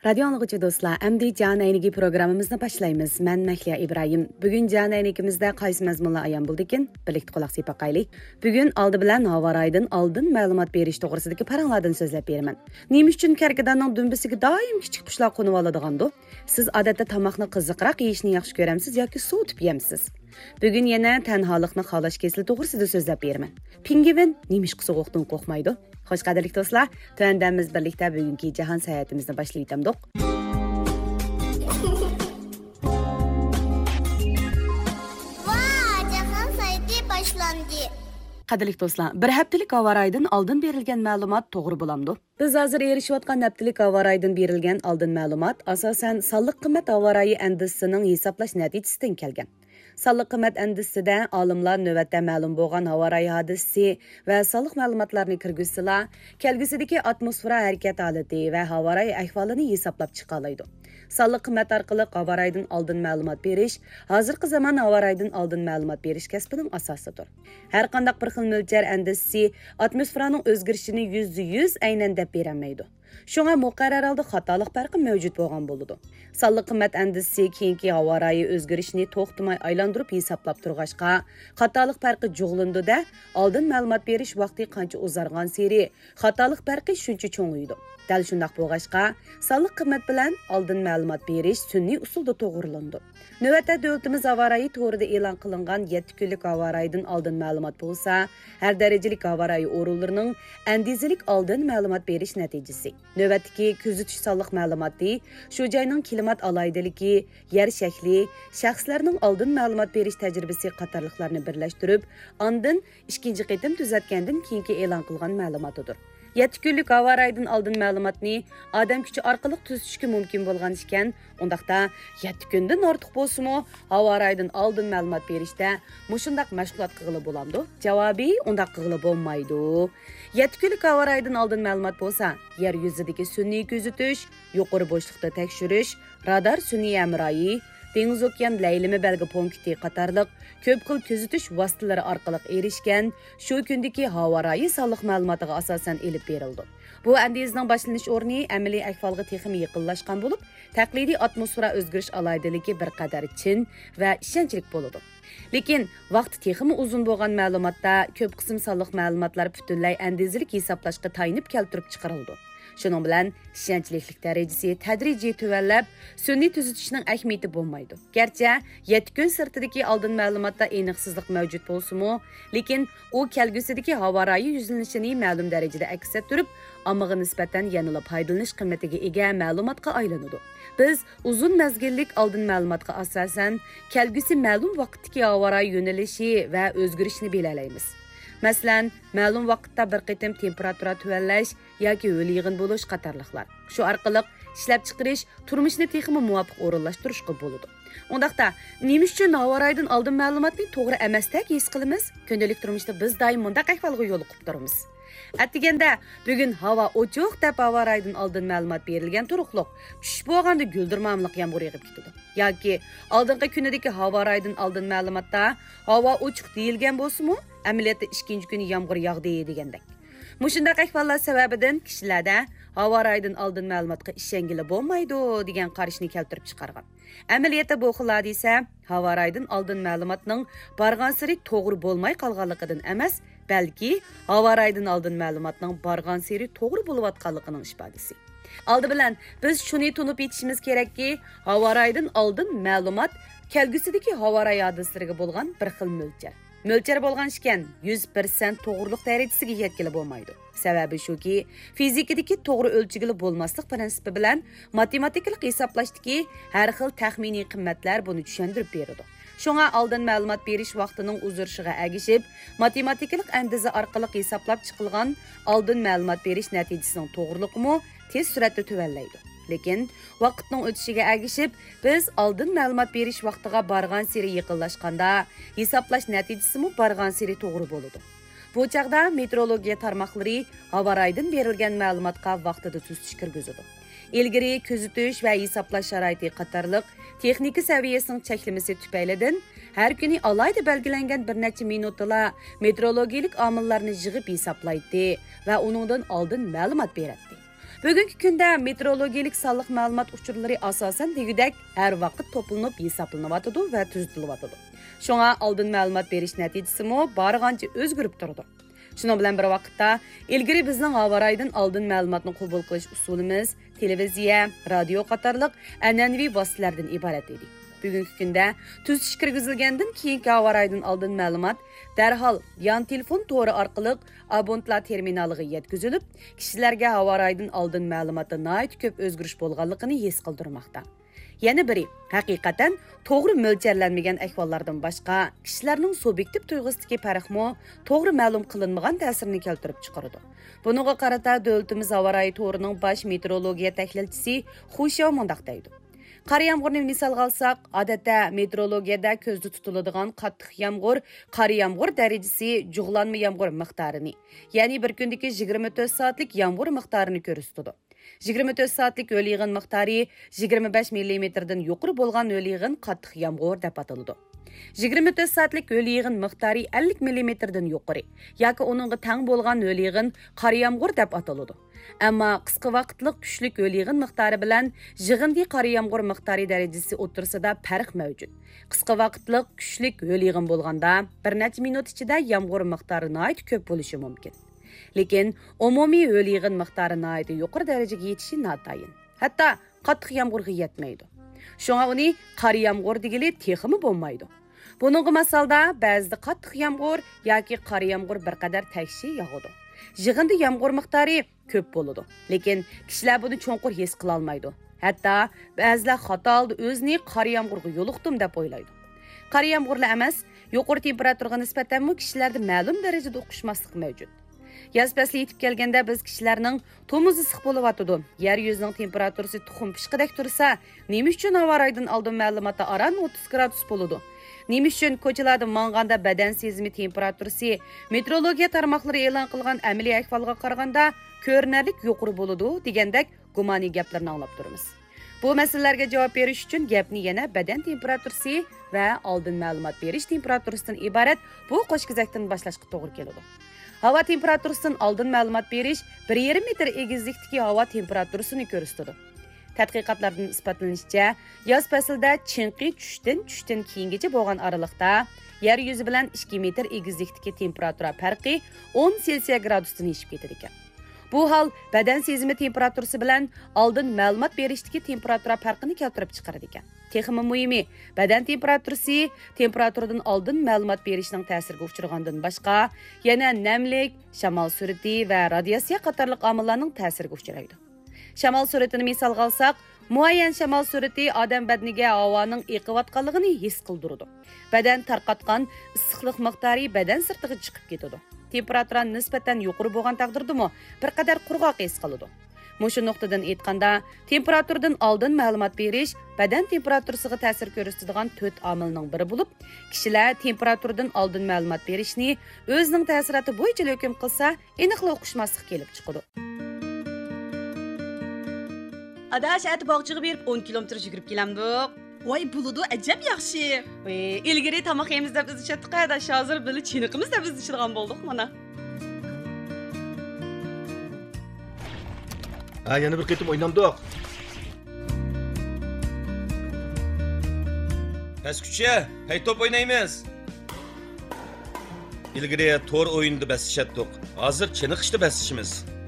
Radio anlıqıcı dostlar, əmdi Can Əynigi programımızını başlayımız. Mən Məhliya İbrahim. Bugün Can Əynigimizdə qaysı məzmunla ayan buldukin? Birlikdə qulaq sipaqaylı. Bugün aldı bilən Havaraydın aldın məlumat beriş toğrısıdaki paranlardan sözləb bermən. Neymiş üçün kərkidanın dümbüsüki daim kiçik quşlar qonuv alıdığandı? Siz adətdə tamaqını qızıqraq yeyişini yaxşı görəmsiz yoki soğutub yemsiz? Bugün yenə tənhalıqni xalaş kesili toğrısıda sözləb bermən. Pingvin neymiş qısoqoqdan qoxmaydı? Xoş qadirlik dostlar, tövəndəmiz birlikdə bugünkü cahan səyahətimizni başlayıtamdıq. Vay, cahan səyahəti başlandı. Qadirlik dostlar, bir həftəlik Havaraydın aldın berilgan məlumat toğru bulamdı. Biz hazır erişiyotgan həftəlik Havaraydın berilgan aldın məlumat asasən sallıq qiymat Havarayı əndisinin hesaplaş nəticəsindən kelgan. Sallıq qiymat əndisində alimlar növbətdə məlum bolğan Havaray hadisi və sallıq məlumatlarını kirgizsizlar, kelgusidagi atmosfera hərəkət haləti və Havaray əhvalını hesablab çıxalaydı. Sallıq qiymat arqılıq Havaraydın aldın məlumat beriş, hazırkı zaman Havaraydın aldın məlumat beriş kəsbinin asasıdır. Hər qandaq bir xil mölçər əndisi atmosferanın özgürüşünü %100 aynən dəb berəməydi. Şuna müqərrər halda xatalıq fərqi mövcud bolğan boludu. Sallıq qiymat əndisi keyinki Havarayı özgürüşünü toxtumay aylandırıb hesablab turğaşqa, xatalıq fərqi juğlundu da, aldın məlumat beriş vaxtı qancha uzarğan seri, xatalıq fərqi şuncha çoğ idi. Dal şundaq bolğaşqa, sallıq qiymat bilan aldın məlumat beriş sünni usulda toğrulundu. Növbətdə dövlətimiz Havarayı to'g'rida e'lon qilingan 7 kunlik Havaraydın aldın məlumat bo'lsa, hər dərəcəlik Havarayı o'rinlarining andizilik aldın məlumat berish natijasi. Növbətdəki kuzatish sallıq məlumatı shu joyning klimat alaydiligi, yer shakli, shaxslarning aldın məlumat berish tajribasi qatorliqlarni birlashtirib, andin ikkinchi qitim tuzatgandan keyingi e'lon qilgan ma'lumotidir. 7 kunlik Havaraydın aldın məlumatni adam küçü arqılıq tuzatishga mumkin bo'lgan ekan, undaqda 7 kundan ortiq bo'lsa-mu, Havaraydın aldın məlumat berishda mushundaq mashg'ulot qilib bo'lamdi? Javobi undaq qilib bo'lmaydi. 7 kunlik Havaraydın aldın məlumat bo'lsa, yer yuzidagi sun'iy kuzatish, yuqori bo'shliqda tekshirish, radar sun'iy amrayi, dengiz okean laylimi belgi punkti qatarliq ko'p xil kuzatish vositalari orqali erishgan shu kundagi Havarayi sonliq ma'lumotiga asosan elib berildi. Bu andizning boshlanish o'rni amaliy ahvolga texnik yaqinlashgan bo'lib, taqlidiy atmosfera o'zgarish alaydiligi bir qadar chin va ishonchli bo'ladi. Lekin vaqt texmi uzun bo'lgan ma'lumotda ko'p qism sonliq ma'lumotlar butunlay andizilik hisoblashga tayinib keltirib chiqarildi. Şunun bilan ishonchlilik darajasi tadrijiy tuvanlab, sun'iy tuzatishning ahamiyati bo'lmaydi. Garchi 7 kun sirtidagi oldin ma'lumotda aniqsizlik mavjud bo'lsa-mu, lekin u kelgusidagi Havarayi yuzlanishini ma'lum darajada aks ettirib, ammaga nisbatan yanada foydalanish qiymatiga ega ma'lumotga aylanadi. Biz uzun mezgillik oldin ma'lumotga asosan kelgusi ma'lum vaqtdagi Havarayi yo'nalishi va o'zgarishini bilalaymiz. Masalan, ma'lum vaqtda bir qitim temperatura tuvanlash yoki ho'l yig'in bo'lish qatorliqlar. Shu orqali ishlab chiqarish, turmushni texmi muvofiq o'rinlashtirishga bo'ladi. Undaqda, nima uchun Havaraydın aldın ma'lumotni to'g'ri emasdek his qilamiz? Kundalik turmushda biz doim bundaq ahvolga yo'liqib turamiz. Atiganda, bugun havo ochiq deb Havaraydın aldın ma'lumot berilgan turuqliq, tush bo'lganda guldirmamliq yomg'ir yog'ib ketadi. Yoki oldingi kunidagi Havaraydın aldın ma'lumotda havo ochiq deyilgan bo'lsa-mu, amaliyotda ikkinchi kuni yomg'ir yog'di degandek. Mushundaq ahvollar sababidan kishilarda Havaraydın aldın ma'lumotga ishongili bo'lmaydi degan qarashni keltirib chiqargan. Amaliyotda bu xil hodisa Havaraydın aldın ma'lumotning barg'ansiri to'g'ri bo'lmay qolganligidan emas, balki Havaraydın aldın ma'lumotning barg'ansiri to'g'ri bo'layotganligining ifodasi. Aldı bilan biz shuni tunib yetishimiz kerakki, Havaraydın aldın ma'lumot kelgusidagi Havaray hodislariga bo'lgan bir xil mo'lchar. Mo'lchar bo'lgan ekan 100% to'g'riliq darajasiga yetkili bo'lmaydi. Sababi shuki, fizikadagi to'g'ri o'lchigili bo'lmaslik prinsipi bilan matematikalik hisoblashdagi har xil taxminiy qiymatlar buni tushuntirib beradi. Shunga oldin ma'lumot berish vaqtining uzurishiga agishib, matematikalik andiza orqali hisoblab chiqilgan oldin ma'lumot berish natijasining to'g'riliqmi tez suratda tuvallaydi. Lekin vaqtning o'tishiga agishib, biz oldin ma'lumot berish vaqtiga bargan seri yaqinlashganda hisoblash natijasimi bargan seri to'g'ri bo'ladi. Bu chaqda meteorologiya tarmoqlari Havaraydın berilgan ma'lumotga vaqtida tuzatish kirgizadi. Ilgari kuzatish va hisoblash sharoiti qatorliq texnika saviyasining cheklamasi tufaylidan har kuni alayda belgilangan bir necha minutda meteorologik omillarni yig'ib hisoblaydi va uningdan oldin ma'lumot beradi. Bugungi kunda meteorologik sonliq ma'lumot uchurlari asosan degudek har vaqt to'planib hisoblanyotidi va tuzatilyotidi. Shunga oldin ma'lumot berish natijasimi borgancha o'zgarib turdi. Shuning bilan bir vaqtda ilgari bizning havorayidan oldin ma'lumotni qabul qilish usulimiz televiziya, radio qatorliq an'anaviy vositalardan iborat edi. Bugungi kunda tuzish kirgizilgandan keyingi havorayidan oldin ma'lumot darhol yon telefon to'ri orqali abonentlar terminaliga yetkazilib, kishilarga havorayidan oldin ma'lumotda nihoyat ko'p o'zgarish bo'lganligini his qildirmoqda. Yana biri, haqiqatan to'g'ri mo'ljallanmagan ahvollardan boshqa kishilarning subyektiv tuyg'usidagi farqmi to'g'ri ma'lum qilinmagan ta'sirini keltirib chiqaradi. Bunga qarata davlatimiz havorayi to'rining bosh meteorologiya tahlilchisi Xushyo mundaq deydi. Qor yomg'irni misol olsak, odatda meteorologiyada ko'zda tutiladigan qattiq yomg'ir, qor yomg'ir darajasi jug'lanma yomg'ir miqdorini, ya'ni bir kundagi 24 soatlik yomg'ir miqdorini ko'rsatadi. 24 soatlik o'l yig'in miqdori 25 mm dan yuqori bo'lgan o'l yig'in qattiq yomg'ir deb ataladi. 24 soatlik o'l yig'in miqdori 50 mm dan yuqori yoki uningga teng bo'lgan o'l yig'in qor yomg'ir deb ataladi. Ammo qisqa vaqtlik kuchlik o'l yig'in miqdori bilan yig'indi qor yomg'ir miqdori darajasi o'rtasida farq mavjud. Qisqa vaqtlik kuchlik o'l yig'in bo'lganda bir necha minut ichida yomg'ir miqdori nihoyat ko'p bo'lishi mumkin. Lekin umumiy o'l yig'in miqdori nihoyat yuqori darajaga yetishi notayin. Hatto qattiq yomg'irga yetmaydi. Shunga uni qor yomg'ir degili texmi bo'lmaydi. Buningga masalda ba'zida qattiq yomg'ir yoki qor yomg'ir bir qadar tagshi yog'adi. Yig'indi yomg'ir miqdori ko'p bo'ladi, lekin kishilar buni cho'nqur his qila olmaydi. Hatto ba'zilar xato oldi o'zini qor yomg'irga yo'liqdim deb o'ylaydi. Qor yomg'irlar emas, yuqori temperaturga nisbatan kishilarda ma'lum darajada o'qishmaslik mavjud. Yoz fasli yetib kelganda biz kishilarning to'miz issiq bo'layotidi. Yer yuzining temperaturasi tuxum pishqidek tursa, nima uchun havorayidan oldin ma'lumotda aran 30 gradus bo'ladi? Nima uchun ko'chalarda manganda badan sezimi temperaturasi meteorologiya tarmoqlari e'lon qilgan amaliy ahvolga qaraganda ko'rinarli yuqori bo'ladi degandek gumoniy gaplarni anglab turamiz. Bu masalalarga javob berish uchun gapni yana badan temperaturasi va oldin ma'lumot berish temperaturasidan iborat bu qo'shkazakdan boshlashga to'g'ri keladi. Havo temperaturasidan oldin ma'lumot berish 1,5 metr egizlikdagi havo temperaturasini ko'rsatadi. Tadqiqotlardan isbotlanishicha, yoz faslida chinqi tushdan keyingacha bo'lgan aralıqda yer yuzi bilan 2 metr egizlikdagi temperatura farqi 10 Selsiya gradusdan oshib ketadi ekan. Bu hol badan sezimi temperaturasi bilan oldin ma'lumot berishdagi temperatura farqini keltirib chiqaradi ekan. Texmi muhimi, badan temperaturasi temperaturadan oldin ma'lumot berishning ta'siriga uchragandan boshqa, yana namlik, shamol surati va radiatsiya qatorliq omillarning ta'siriga uchraydi. Shamol suratini misol olsak, muayyan shamol surati odam badaniga havoning eqiyotganligini his qildiradi. Badan tarqatgan issiqlik miqdori badan sirtiga chiqib ketadi. Temperatura nisbatan yuqori bo'lgan taqdirdami bir qadar qurg'oq his qiladi. Mushu nuqtadan aytganda, temperaturadan oldin ma'lumot berish badan temperaturasiga ta'sir ko'rsatadigan 4 omilning biri bo'lib, kishilar temperaturadan oldin ma'lumot berishni o'zining ta'siroti bo'yicha hukm qilsa, aniqlik o'qishmaslik kelib chiqadi. Adaş ət bağçığı verib 10 kilometr yugurib kelamdiq. Voy buludu ajab yaxshi. Ilgari tamoq yeymiz deb biz chatdiq adaş, hozir bili chiniqimiz deb biz ichadigan bo'ldik mana. Ha, yana bir qitim o'ynamdiq. Pastkucha, hay top o'ynaymiz. Ilgari to'r o'yinda basishatdiq. Hozir chiniqishda basishimiz.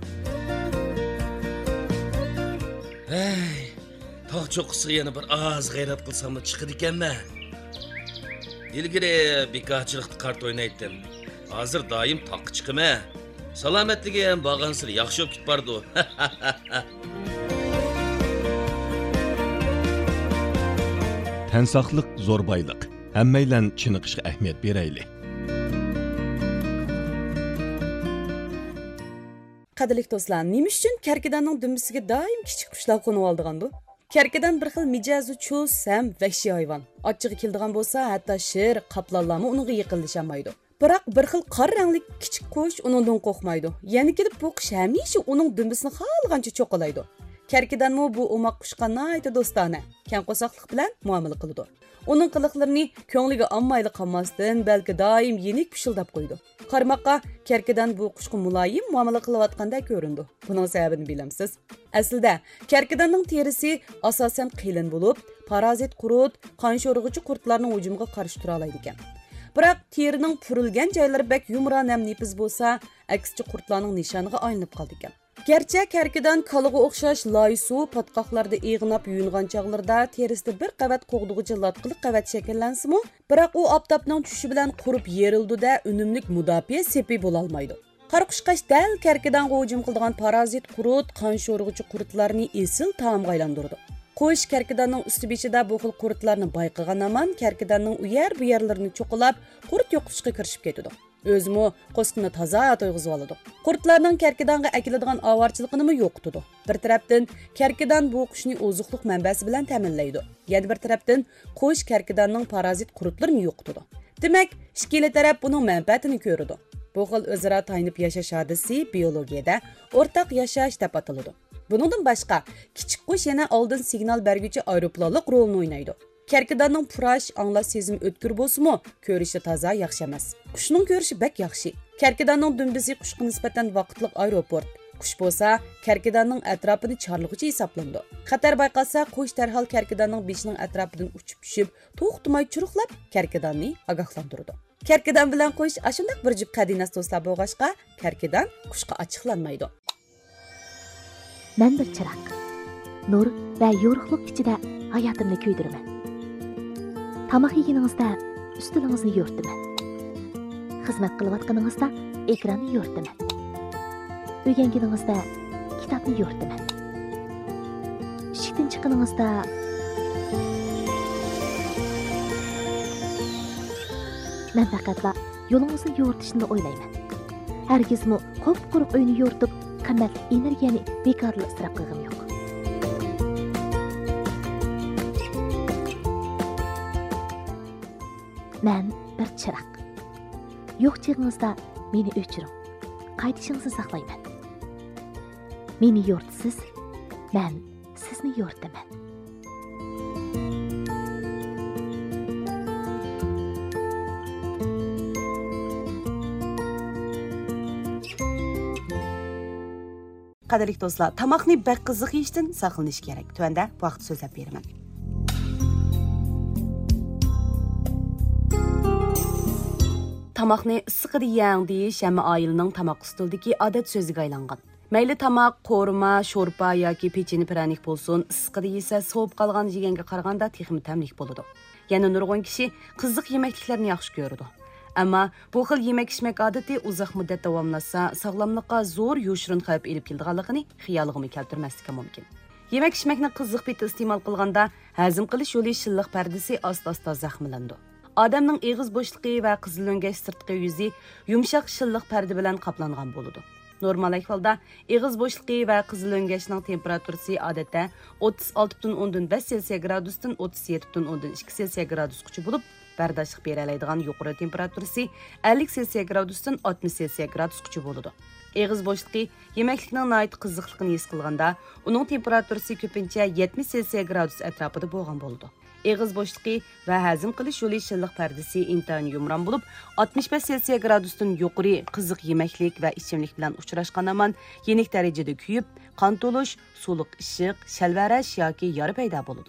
Hey, tog' cho'qqisiga yana bir oz g'ayrat qilsam chiqadi ekanmi? Ilgari bekorchilikda kart o'ynaydim. Hozir doim tog'ga chiqaman. Salomatligi ham borgansir yaxshi bo'lib ketib bordi. Tan saqliq zo'r boyliq. Hammaylan chiniqishga ahamiyat beraylik. Qadrli do'stlar, nima uchun karkidanning dumbisiga doim kichik qushlar qo'nib oldigandi? Karkidan bir xil mijozi cho'z, sam, vahshiy hayvon. Ochchig'i keldigan bo'lsa, hatto sher, qaplanlarmi uningga yaqinlashamaydi. Biroq bir xil qora rangli kichik qush uningdan qo'rqmaydi. Yana kelib bu qush hamisha uning dumbisini xohlagancha cho'qilaydi. Karkidanmı bu umaq quşqa nayta dostana, kən qo'saqlıq bilan muomala qiladi. Uning qiliqlarini ko'ngliga ammayli qolmasdan, balki doim yenik pishildab qo'ydi. Qarmoqqa karkidan bu qushqa muloyim muomala qilayotganda ko'rindi. Buning sababini bilamsiz? Aslida karkidanning terisi asosan qilin bo'lib, parazit qurut, qon sho'rg'uvchi qurtlarning hujumiga qarshi tura oladi ekan. Biroq terining purilgan joylari bak yumron ham nepiz bo'lsa, aksicha qurtlarning nishoniga aylanib qoldi ekan. Gerçi kerkidan kalığı o'xshash loy suv patqoqlarda ig'nab yuyungan chog'larda terisida bir qavat qo'g'dug'ichi latqiliq qavat shakllansa-mu, biroq u oftobning tushishi bilan qurib yerildi-da unumlik mudofaa sepi bo'la olmaydi. Qarqushqash dal kerkidan hujum qiladigan parazit qurut, qon sho'rg'uvchi qurtlarni esil taomga aylantirdi. Qo'sh kerkidanning usti beshida bu xil qurtlarni bayqagan aman kerkidanning u yer bu yerlarini cho'qilab, qurt yo'qishga kirishib ketdi. Özümü qo'sqini toza to'yg'izib oladi. Qurtlarning karkidanga akiladigan avorchiligini yo'qotdi. Bir tarafdan karkidan bu qushni oziqlik manbasi bilan ta'minlaydi. Yana bir tarafdan qo'sh karkidanning parazit qurtlarini yo'qotdi. Demak, ikkala taraf buning manfaatini ko'radi. Bu xil o'zaro taynib yashash hodisi biologiyada o'rtaq yashash deb ataladi. Buningdan boshqa, kichik qush yana oldin signal berguvchi aeroplanlik rolini o'ynaydi. Karkidanning purash, anglash sezim o'tkir bo'lsa-mu, ko'rishi toza yaxshi emas. Qushning ko'rishi bak yaxshi. Karkidanning dumbisi qushqa nisbatan vaqtliq aeroport. Qush bo'lsa, karkidanning atrofini chorlig'icha hisoblandi. Xatar bayqasa, qush darhol karkidanning beshining atrofidan uchib tushib, to'xtamay churuqlab karkidanni ogohlantirdi. Karkidan bilan qush ashunday bir jup qadinas do'stlar bo'lg'ashqa, karkidan qushqa ochiqlanmaydi. Men bir chiroq. Nur va yorug'lik ichida hayotimni kuydiraman. Tamaq yeginingizda ustilingizni yo'rtaman. Xizmat qilayotganingizda ekranni yo'rtaman. O'rganganingizda kitobni yo'rtaman. Ishdan chiqqaningizda men faqatla yo'lingizni yo'rtishni o'ylayman. Hargizmi qop-quruq uyni yo'rtib, qimmat energiyani bekorli isrof qilgim yo'q. Men bir chiroq. Yo'q chig'ingizda meni o'chiring. Qaytishingizni saqlayman. Meni yo'rtisiz, men sizni yo'rtaman. Qadrli do'stlar, tamoqni bak qiziq yeyishdan saqlanish kerak. Tuanda vaqt so'zlab beraman. Tamoqni issiqida yeng deyish hamma oilaning tamoq ustidagi odat so'ziga aylangan. Mayli tamoq, qo'rma, sho'rpa yoki pecheni pranik bo'lsin, issiqida yesa sovib qolgan yeganga qaraganda texmi tamlik bo'ladi. Yana nurg'un kishi qiziq yemekliklarni yaxshi ko'radi. Ammo bu xil yemek-ichmek odati uzoq muddat davomlashsa, sog'lomlikqa zo'r yoshirin xavf elib keladiganligini xiyoliga keltirmaslik mumkin. Yemek-ichmekni qiziq peti iste'mol qilganda hazm qilish yo'li shilliq pardasi asta-asta zaxmlandi. Odamning eg'iz bo'shliqi va qizilongash sirtqi yuzi yumshoq shilliq parda bilan qoplangan bo'ladi. Normal ahvolda eg'iz bo'shliqi va qizilongashning temperaturasi odatda 36.5 Selsiya gradusdan 37.2 Selsiya gradusgacha bo'lib, bardashlik bera oladigan yuqori temperaturasi 50 Selsiya gradusdan 60 Selsiya gradusgacha bo'ladi. Eg'iz bo'shliqi yemeklikning nihoyat qiziqligini his qilganda, uning temperaturasi ko'pincha 70 Selsiya gradus atrofida bo'lgan bo'ladi. Eg'iz bo'shliqi va hazm qilish yo'li shilliq pardasi intayin yumron bo'lib, 65 Selsiya gradusdan yuqori qiziq yemeklik va ichimlik bilan uchrashgan aman yenik darajada kuyib, qon to'lish, suluq ishiq, shalvarash yoki yori paydo bo'ladi.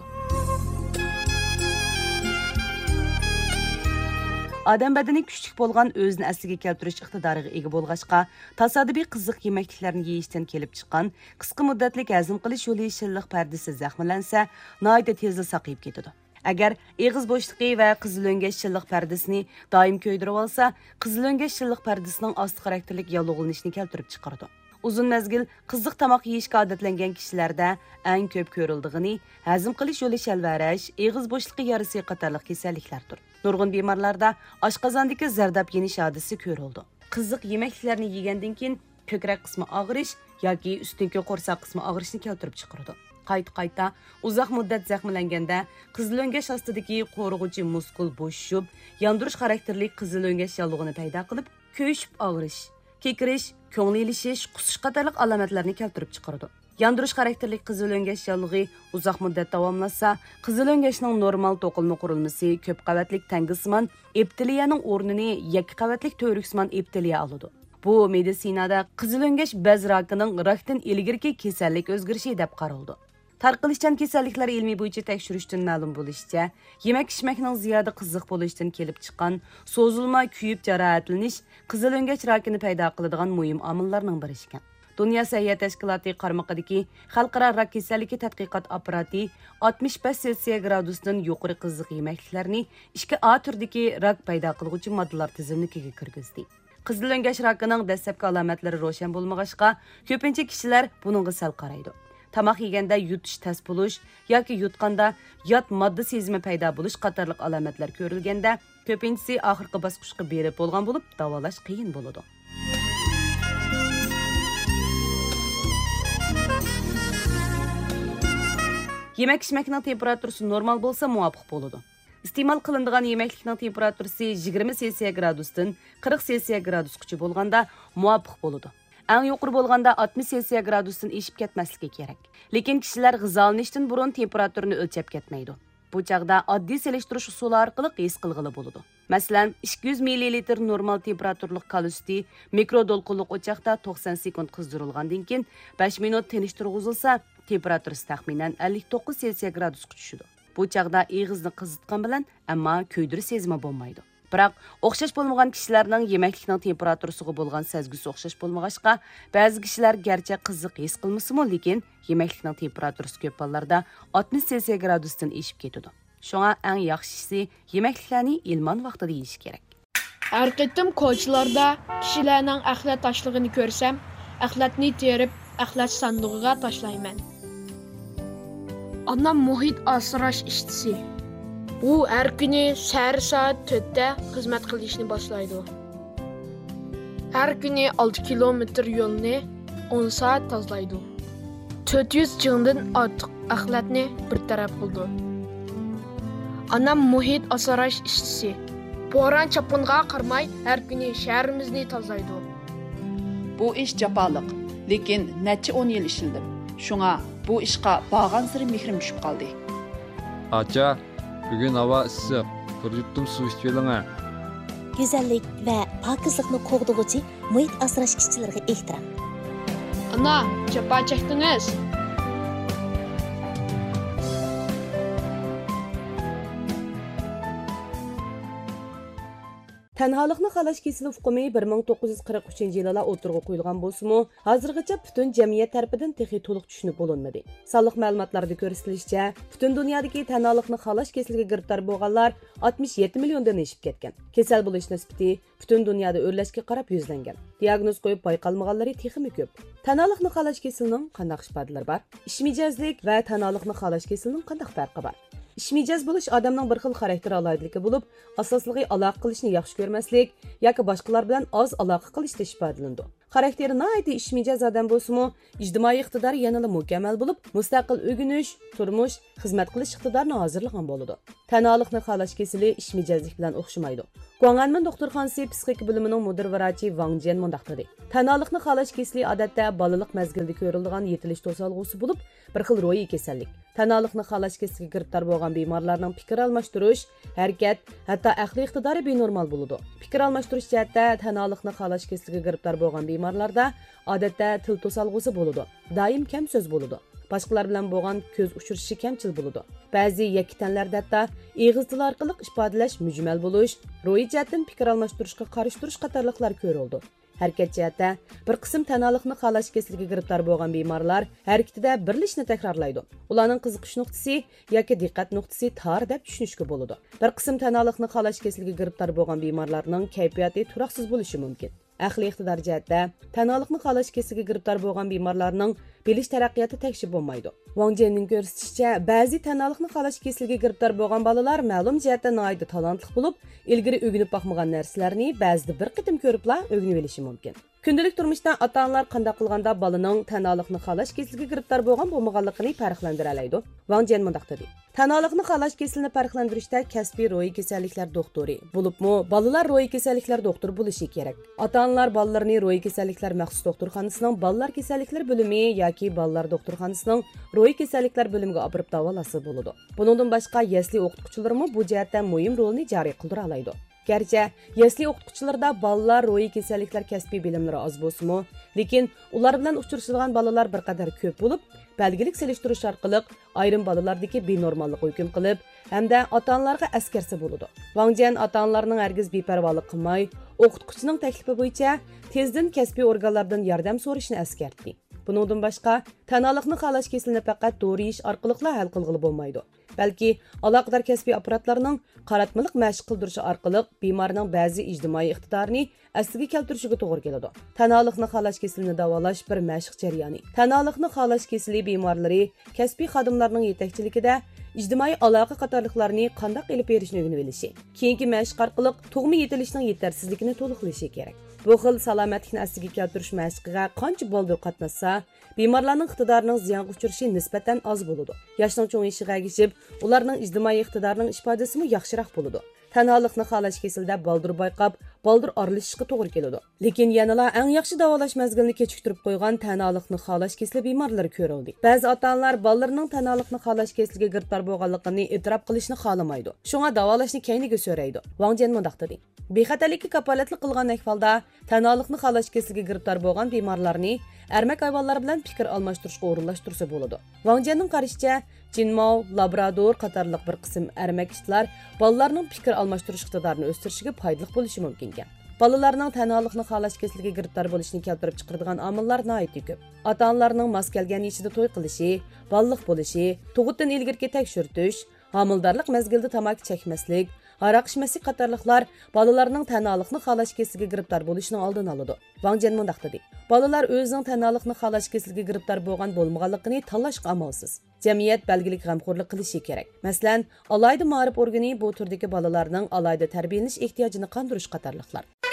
Odam badani kuchlik bo'lgan o'zini asliga keltirish iqtidoriga ega bo'lg'achqa, tasodifiy qiziq yemekliklarni yeyishdan kelib chiqqan qisqa muddatlik hazm qilish yo'li shilliq pardasi zaxmlansa, nihoyat tezda saqayib ketadi. Agar eg'iz bo'shliqi va qizilongash shilliq pardasini doim ko'ydirib olsa, qizilongash shilliq pardasining osti xarakterlik yallig'lanishini keltirib chiqaradi. Uzun mezgil qiziq tamoq yeyishga odatlangan kishilarda eng ko'p ko'rildig'ini hazm qilish yo'li shalvarash, eg'iz bo'shliqi yarasi qatorliq kasalliklardir. Nurg'un bemorlarda oshqozondagi zardob yenish hodisi ko'rildi. Qiziq yemeklarni yegandan keyin ko'krak qismi og'rish yoki ustunki qo'rsoq qismi og'rishni keltirib chiqaradi. Qayta uzoq muddat zaxmlanganda qizilongash ostidagi qo'rg'uvchi muskul bo'shib, yondirish xarakterli qizilongash yallig'ini paydo qilib, ko'yishib og'rish, kekirish, ko'ngli ilishish, qusish qatorliq alomatlarni keltirib chiqaradi. Yandırış xarakterlik qizil öngəş yallığı uzaq müddət davamlasa, qizil öngəşning normal to'qilma qurilmasi ko'p qavatlik tangisman epiteliyaning o'rnini yakka qavatlik to'riksimon epiteliya oladi. Bu medisinada qizil öngəş bez rakining rakdan ilgirki kasallik o'zgarishi deb qaraldi. Tarqalishchan kasalliklar ilmiy bo'yicha tekshirishdan ma'lum bo'lishicha, yemak-ichmakning ziyoda qiziq bo'lishidan kelib chiqqan so'zilma kuyib jarohatlanish qizil öngəş rakini paydo qiladigan muhim omillarning biri ekan. Dünya Səhiyyə Təşkilatı qarmaqidagi xalqaro rak kasalligi tadqiqot apparati 65 Selsiya gradusdan yuqori qiziq yeməkliklarni 2A turdagi rak paydo qiluvchi moddalar tizimligiga kirgizdi. Qizil öngəş rakining dastlabki alomatlari ro'shan bo'lmag'achqa, ko'pincha kishilar buningga sal qaraydi. Tamoq yeganda yutish tas bo'lish yoki yutqanda yot modda sezimi paydo bo'lish qatorliq alomatlar ko'rilganda, ko'pinchisi oxirgi bosqichga berib bo'lgan bo'lib, davolash qiyin bo'ladi. Yemek-içmekning temperaturasi normal bo'lsa muvofiq bo'ladi. İste'mol qilinadigan yemeklikning temperaturasi 20 Selsiya gradusdan 40 Selsiya gradusgacha bo'lganda muvofiq bo'ladi. Eng yuqori bo'lganda 60 Selsiya gradusdan eshib ketmasligi kerak. Lekin kishilar g'izolanishdan burun temperaturani o'lchab ketmaydi. Bu chaqda oddiy selishtirish usuli orqali his qilg'ili bo'ladi. Masalan, 200 ml normal temperaturli kalusti mikrodolqinliq o'choqda 90 sekund qizdirilgandan keyin 5 minut tinish turg'izilsa, temperaturasi taxminan 59 Selsiya gradusga tushadi. Bu chaqda eg'izni qizitgan bilan, ammo ko'ydiri sezma bo'lmaydi. Biroq o'xshash bo'lmagan kishilarning yemeklikning temperaturasiga bo'lgan sezgisi o'xshash bo'lmag'achqa, ba'zi kishilar garchi qiziq his qilmasa-mu, lekin yemeklikning temperaturasi ko'p hollarda 60 Selsiya gradusdan eshib ketadi. Shunga eng yaxshisi yemekliklarni ilman vaqtida yeyish kerak. Har qitim ko'chalarda kishilarning axlat tashlig'ini ko'rsam, axlatni terib, axlat sandig'iga tashlayman. Anam muhit asrash ishtisi. U har kuni sahar soat 4 da xizmat qilishni boshlaydi. Har kuni 6 kilometr yo'lni 10 soat tozalaydi. 400 jingdan ortiq axlatni bir taraf qildi. Anam muhit asrash ishtisi. Bo'ron chapinga qarmay har kuni shaharimizni tozalaydi. Bu ish jafoliq, lekin necha 10 yil ishildim. Shunga bu ishqa bag'an siri mehrim tushib qoldi. Acha, bugun havo issiq. Bir yuttum suv ichib oling. Go'zallik va pokizlikni qo'g'dug'uchi muhit asrash ishchilariga ehtirom. Ana, jafo chekdingiz. Tanhalıqni xalash kesili hukumi 1943-yilda o'tirg'a qo'yilgan bo'lsa-mu, hozirgacha butun jamiyat tarafidan texnik to'liq tushunib bo'linmadi. Sonliq ma'lumotlarda ko'rsatilishicha, butun dunyodagi tanhalıqni xalash kesiliga giribtor bo'lganlar 67 milliondan oshib ketgan. Kasal bo'lish nisbati butun dunyoda o'rlashga qarab yuzlangan. Diagnoz qo'yib bayqalmaganlari texmi ko'p. Tanhalıqni xalash kesilining qanday ifodalari bor? Ishmijazlik va tanhalıqni xalash kesilining qanday farqi bor? İşmijaz bo'lish odamning bir xil xarakteri aloyitligi bo'lib, asosligi aloqa qilishni yaxshi ko'rmaslik yoki boshqalar bilan oz aloqa qilishda ifodalandi. Xarakteri noiti ishmijaz odam bo'lsa-mu, ijtimoiy iqtidori yanada mukammal bo'lib, mustaqil o'rganish, turmush, xizmat qilish iqtidorini hozirlagan bo'ladi. Tanhalıqni xalash kesili ishmijazlik bilan o'xshamaydi. Guanganmen doktorxonasi psixika bo'limining mudir vrachi Wang Jian mundaq dedi. Tanhalıqni xalash kesili odatda balaliq mazgilida ko'riladigan yetilish to'salg'usi bo'lib, bir xil ro'yi kasallik. Tanhalıqni xalash kesiliga giribtor bo'lgan bemorlarning fikr almashtirish, harakat, hatto aqliy iqtidori benormal bo'ladi. Fikr almashtirish jihatda tanhalıqni xalash kesiliga giribtor bo'lgan bemorlarda odatda til to'salg'usi bo'ladi. Doim kam so'z bo'ladi. Boshqalar bilan bo'lgan ko'z uchrashishi kamchil bo'ladi. Ba'zi yakkitanlarda hatto eg'iz tili orqali ifodalash mujmal bo'lish, ro'yi jihatdan fikr almashtirishga qarshi turish qatorliqlar ko'rildi. Harakat jihatda bir qism tanhalıqni xalash kesiliga giribtor bo'lgan bemorlar harakatida birlashni takrorlaydi. Ularning qiziqish nuqtasi yoki diqqat nuqtasi tor deb tushunishga bo'ladi. Bir qism tanhalıqni xalash kesiliga giribtor bo'lgan bemorlarning kayfiyati turaqsiz bo'lishi mumkin. Aqliy iqtidor jihatda tanhalıqni xalash kesiliga giribtor bo'lgan bemorlarning bilish taraqqiyoti tekshib bo'lmaydi. Wang Jianning ko'rsatishicha, ba'zi tanhalıqni xalash kesiliga giribtor bo'lgan bolalar ma'lum jihatda noyida talantli bo'lib, ilgari o'rganib boqmagan narsalarni ba'zida bir qitim ko'ribla o'rganib olishi mumkin. Күнділік turmuşda ata-analar qanday qilganda balaning tanalıqni xalash kesiliga giribdor bo'lgan bo'lmaganligini farqlandira oladi. Wang Jian mundaq dedi. Tanalıqni xalash kesilini farqlantirishda kasbiy ro'yi kasalliklar doktori, bo'libmi balalar ro'yi kasalliklar doktori bo'lishi kerak. Ata-analar balalarini ro'yi kasalliklar maxsus doktorxonasining balalar kasalliklar bo'limi yoki balalar doktorxonasining ro'yi kasalliklar bo'limiga olib davolasa bo'ladi. Buningdan boshqa yasli o'qituvchilarmi bu jihatda muhim rolni joriy qildira oladi. Gerçi yasli o'qituvchilarda balalar ro'yi kasalliklar kasbiy bilimlari oz bo'lsa-mu, lekin ular bilan uchrashadigan balalar bir qadar ko'p bo'lib, belgilik selishtirish orqali ayrim balalardagi benormallik hukm qilib, hamda ota-onalarga askarsa bo'ladi. Wang Jian ota-onalarning hargiz beparvolik qilmay, o'qituvchining taklifi bo'yicha tezdan kasbiy organlardan yordam so'rashni askartdi. Buningdan boshqa, tanalıqni xalash kesilini faqat dori ish orqali hal qilg'ili bo'lmaydi. Balki aloqador kasbiy apparatlarning qaratmalik mashq qildirishi orqali bemorning ba'zi ijtimoiy iqtidorini asliga keltirishiga to'g'ri keladi. Tanalıqni xalash kesilini davolash bir mashq jarayoni. Tanalıqni xalash kesili bemorlari kasbiy xodimlarning yetakchiligida ijtimoiy aloqa qatorliqlarini qanday qilib berishni o'rganib olishi, keyingi mashq orqali tug'ma yetilishning yetarsizligini to'liqlashi kerak. Bu xil salomatlikni asliga keltirish mashqiga qancha boldir qatnashsa, bemorlarning iqtidorining ziyonga uchrashi nisbatan oz bo'ladi. Yoshning cho'ng'ishiga ergishib, ularning ijtimoiy iqtidorining ifodasi yaxshiroq bo'ladi. Tanalıqni xalash kesilda baldır bayqab, baldır aralashishga to'g'ri keladi. Lekin yanala eng yaxshi davolash mezgilini kechiktirib qo'ygan tanalıqni xalash kesili bemorlar ko'rildi. Ba'zi ota-onalar ballarning tanalıqni xalash kesiliga giribdor bo'lganligini e'tirof qilishni xohlamaydi. Shunga davolashni keyniga so'raydi. Wang Jian mundaq dedi. Bexatarlikka kapolatlik qilgan ahvolda tanalıqni xalash kesiliga giribdor bo'lgan bemorlarni ermak hayvonlar bilan fikr almashtirishga o'rinlashtirsa bo'ladi. Wang Jianning qarashicha, Jinmao, Labrador qatorliq bir qism ermak ishlar bolalarning fikr almashtirish iqtidorini o'stirishiga foydali bo'lishi mumkin ekan. Balalarning tanalıqni xalash kesiliga giribdor bo'lishini keltirib chiqaradigan omillar nihoyatda ko'p. Ota-onalarning mos kelgan yishida to'y qilishi, baliq bo'lishi, tug'utdan ilgirki tekshirtish, homildorlik mezgilida tamaki chekmaslik, aroq ichmaslik qatorliqlar balalarning tanalıqni xalash kesiliga giribdor bo'lishining oldini oladi. Wang Jian mundaq dedi. Balalar o'zining tanalıqni xalash kesiliga giribdor bo'lgan bo'lmaganligini tanlashga amalsiz. Jamiyat belgilik g'amxo'rlik qilishi kerak. Masalan, alayda ma'rif organi bu turdagi balalarning alayda tarbiyalanish ehtiyojini qondirish qatorliqlar.